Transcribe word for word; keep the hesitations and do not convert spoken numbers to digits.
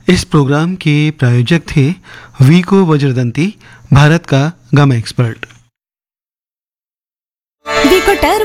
इस प्रोग्राम के प्रायोजक थे वीको वज्रदंती, भारत का गम एक्सपर्ट। विको